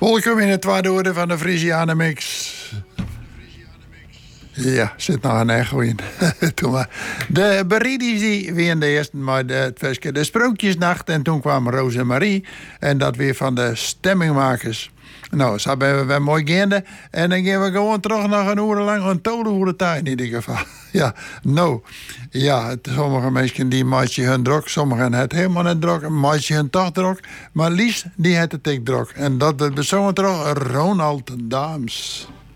Welkom in het tweede orde van de Frisiane Mix. Ja, zit nog een echo in. Toen maar. De Beridis die weer de eerste, maar het versje de Sprookjesnacht. En toen kwamen Roos en Marie. En dat weer van de stemmingmakers. Nou, zo hebben we mooi gaande. En dan gaan we gewoon terug nog een uur lang een tolenhoede tijd in ieder geval. Ja, nou. Ja, sommige mensen die maatje hun drok. Sommigen het helemaal niet drok. Maatje hun toch drok. Maar Lies, die het ik drok. En dat is zo terug Ronald Daams.